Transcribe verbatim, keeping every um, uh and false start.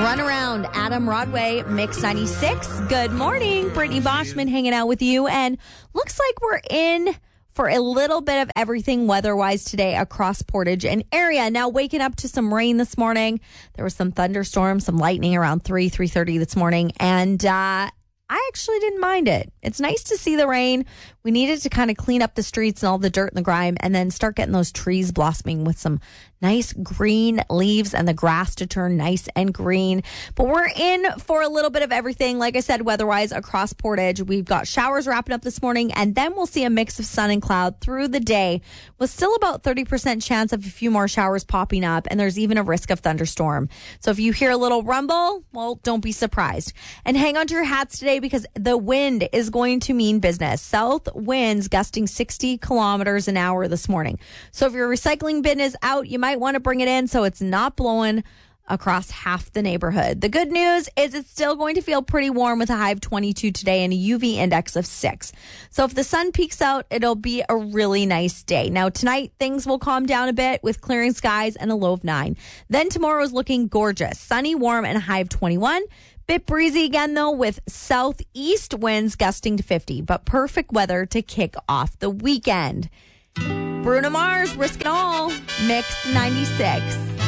Run Around, Adam Rodway, Mix ninety-six. Good morning. Brittany Boschman hanging out with you. And looks like we're in for a little bit of everything weather-wise today across Portage and area. Now, waking up to some rain this morning. There was some thunderstorms, some lightning around three, three thirty this morning. And uh, I actually didn't mind it. It's nice to see the rain. We needed to kind of clean up the streets and all the dirt and the grime and then start getting those trees blossoming with some nice green leaves and the grass to turn nice and green. But we're in for a little bit of everything. Like I said, weather-wise across Portage, we've got showers wrapping up this morning, and then we'll see a mix of sun and cloud through the day with still about thirty percent chance of a few more showers popping up, and there's even a risk of thunderstorm. So if you hear a little rumble, well, don't be surprised. And hang on to your hats today because the wind is going to mean business. South winds gusting sixty kilometers an hour this morning. So if your recycling bin is out, you might want to bring it in so it's not blowing across half the neighborhood. The good news is it's still going to feel pretty warm with a high of twenty-two today and a U V index of six. So if the sun peeks out, it'll be a really nice day. Now tonight, things will calm down a bit with clearing skies and a low of nine. Then tomorrow is looking gorgeous. Sunny, warm, and a high of twenty-one. Bit breezy again, though, with southeast winds gusting to fifty, but perfect weather to kick off the weekend. Bruno Mars, Risk It All, Mix ninety-six.